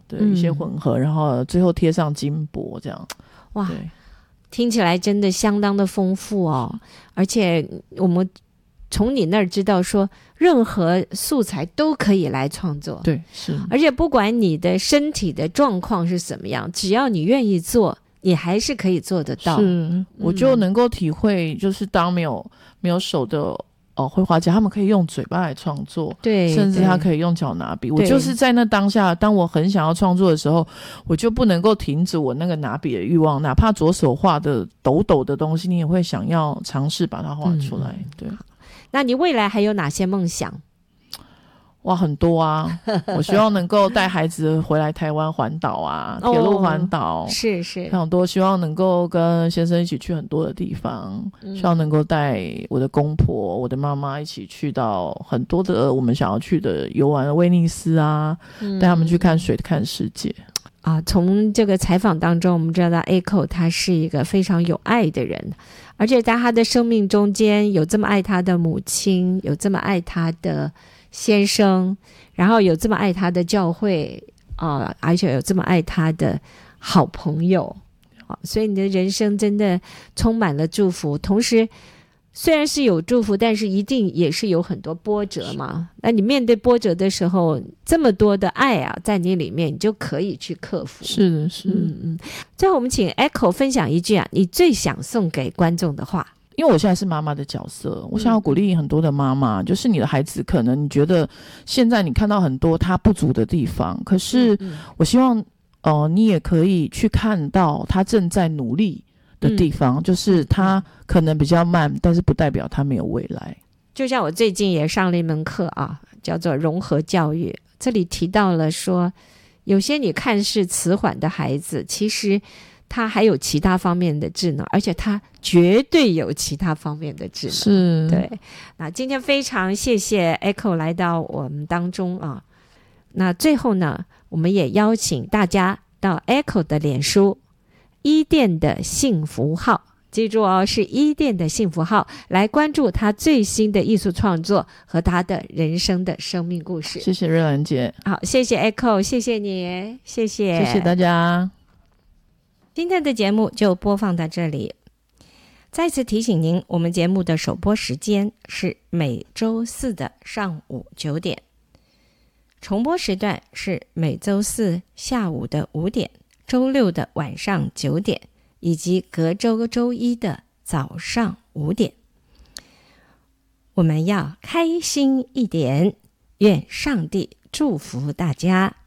对，一些混合，然后最后贴上金箔这样。 哇，听起来真的相当的丰富哦。而且我们从你那儿知道说任何素材都可以来创作， 对，是， 而且不管你的身体的状况是什么样，只要你愿意做，你还是可以做得到。 是，我就能够体会，就是当没有手的绘画家，他们可以用嘴巴来创作， 对， 甚至他可以用脚拿笔。我就是在那当下，当我很想要创作的时候，我就不能够停止我那个拿笔的欲望，哪怕左手画的抖抖的东西，你也会想要尝试把它画出来。对， 那你未来还有哪些梦想？ 哇，很多啊！我希望能够带孩子回来台湾环岛啊，铁路环岛， 是很多。希望能够跟先生一起去很多的地方，希望能够带我的公婆、我的妈妈一起去到很多的我们想要去的游玩，威尼斯啊，带他们去看水、看世界。 从这个采访当中，我们知道 Echo 他是一个非常有爱的人，而且在他的生命中间有这么爱他的母亲，有这么爱他的先生，然后有这么爱他的教会而且有这么爱他的好朋友，所以你的人生真的充满了祝福。同时虽然是有祝福，但是一定也是有很多波折嘛。那你面对波折的时候，这么多的爱啊在你里面，你就可以去克服。 是的，是的。 最后我们请 Echo 分享一句你最想送给观众的话。 因为我现在是妈妈的角色，我想要鼓励很多的妈妈，就是你的孩子可能你觉得现在你看到很多他不足的地方，可是我希望你也可以去看到他正在努力的地方，就是他可能比较慢，但是不代表他没有未来。 就像我最近也上了一门课叫做融合教育，这里提到了说有些你看似迟缓的孩子，其实他还有其他方面的智能，而且他绝对有其他方面的智能。 是， 对。那今天非常谢谢 Echo 来到我们当中那最后呢，我们也邀请大家到 Echo 的脸书伊甸的幸福号，记住是伊甸的幸福号，来关注他最新的艺术创作和他的人生的生命故事。 谢谢瑞兰姐。 好，谢谢 Echo， 谢谢你，谢谢大家。 今天的节目就播放到这里。再次提醒您，我们节目的首播时间是每周四的上午9点，重播时段是每周四下午的5点，周六的晚上9点，以及隔周周一的早上5点。我们要开心一点，愿上帝祝福大家。